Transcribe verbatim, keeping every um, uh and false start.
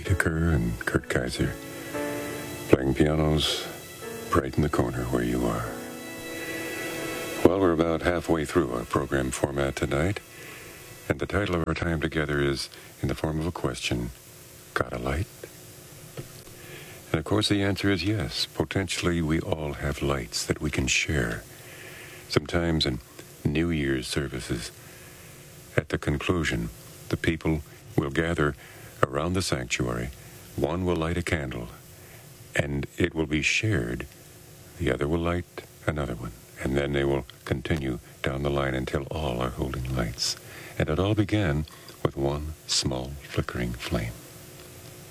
Whitaker and Kurt Kaiser, playing pianos right in the corner where you are. Well, we're about halfway through our program format tonight, and the title of our time together is in the form of a question, got a light? And of course the answer is yes. Potentially we all have lights that we can share. Sometimes in New Year's services, at the conclusion, the people will gather around the sanctuary. One will light a candle, and it will be shared. The other will light another one, and then they will continue down the line until all are holding lights. And it all began with one small flickering flame.